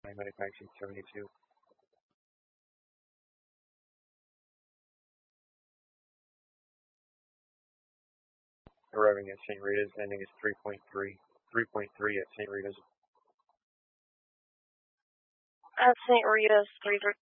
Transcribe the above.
Manufacturing 72. Arriving at St. Rita's, ending is 3.3. 3.3 at St. Rita's. At St. Rita's, 3